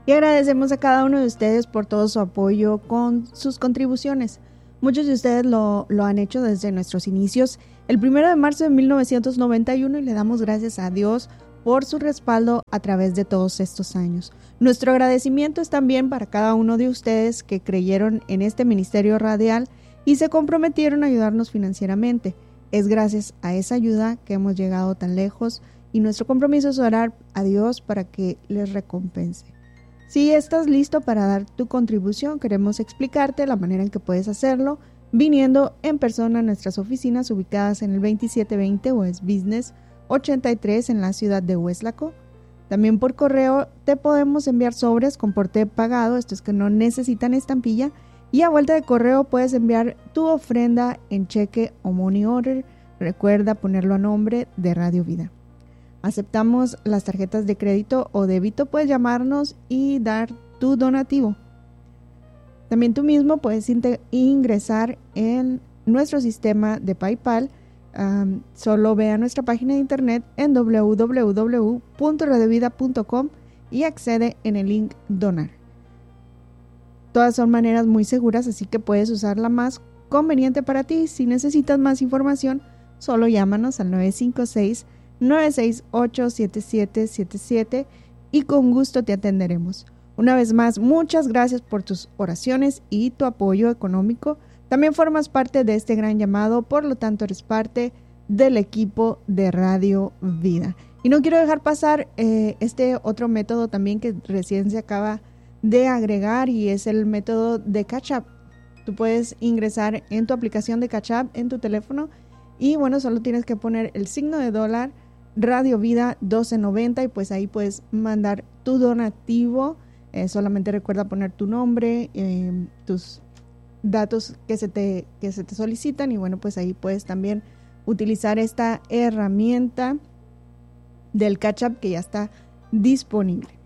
Y agradecemos a cada uno de ustedes por todo su apoyo con sus contribuciones. Muchos de ustedes lo han hecho desde nuestros inicios el 1 de marzo de 1991 y le damos gracias a Dios por su respaldo a través de todos estos años. Nuestro agradecimiento es también para cada uno de ustedes que creyeron en este ministerio radial y se comprometieron a ayudarnos financieramente. Es gracias a esa ayuda que hemos llegado tan lejos y nuestro compromiso es orar a Dios para que les recompense. Si estás listo para dar tu contribución, queremos explicarte la manera en que puedes hacerlo viniendo en persona a nuestras oficinas ubicadas en el 2720 West Business 83 en la ciudad de Weslaco. También por correo te podemos enviar sobres con porte pagado, esto es que no necesitan estampilla, y a vuelta de correo puedes enviar tu ofrenda en cheque o money order. Recuerda ponerlo a nombre de Radio Vida. Aceptamos las tarjetas de crédito o débito, puedes llamarnos y dar tu donativo. También tú mismo puedes ingresar en nuestro sistema de PayPal. Solo ve a nuestra página de internet en www.radiovida.com y accede en el link donar. Todas son maneras muy seguras, así que puedes usar la más conveniente para ti. Si necesitas más información, solo llámanos al 956-968-7777 y con gusto te atenderemos. Una vez más, muchas gracias por tus oraciones y tu apoyo económico. También formas parte de este gran llamado, por lo tanto eres parte del equipo de Radio Vida. Y no quiero dejar pasar este otro método también que recién se acaba de agregar y es el método de Cash App. Tú puedes ingresar en tu aplicación de Cash App en tu teléfono y bueno, solo tienes que poner el signo de dólar Radio Vida 1290 y pues ahí puedes mandar tu donativo. Solamente recuerda poner tu nombre, tus datos que se te solicitan y bueno, pues ahí puedes también utilizar esta herramienta del Cash App que ya está disponible.